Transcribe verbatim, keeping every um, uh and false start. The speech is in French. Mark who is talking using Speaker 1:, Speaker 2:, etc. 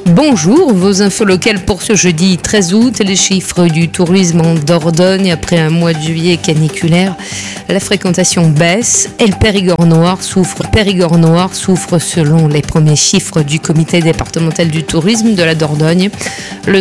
Speaker 1: Bonjour, vos infos locales pour ce jeudi treize août. Les chiffres du tourisme en Dordogne après un mois de juillet caniculaire. La fréquentation baisse et le Périgord noir souffre. Périgord noir souffre selon les premiers chiffres du comité départemental du tourisme de la Dordogne. Le